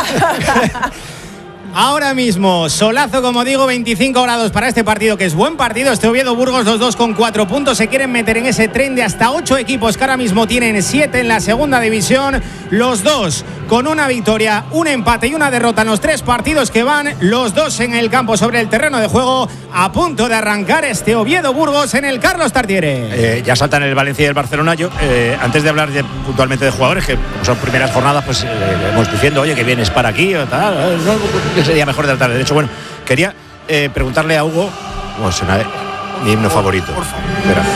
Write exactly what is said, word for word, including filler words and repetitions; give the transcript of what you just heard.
Ahora mismo, solazo, como digo, veinticinco grados para este partido, que es buen partido. Este Oviedo-Burgos, los dos con cuatro puntos. Se quieren meter en ese tren de hasta ocho equipos que ahora mismo tienen siete en la segunda división. Los dos con una victoria, un empate y una derrota en los tres partidos que van. Los dos en el campo sobre el terreno de juego. A punto de arrancar este Oviedo-Burgos en el Carlos Tartiere. Eh, ya saltan el Valencia y el Barcelona. Yo, eh, antes de hablar de, puntualmente de jugadores, que son primeras jornadas, pues eh, hemos diciendo, oye, que vienes para aquí o tal. Eh, no, sería mejor de la tarde. De hecho, bueno, quería eh, preguntarle a Hugo, bueno, suena mi himno favorito. Por favor. Espera.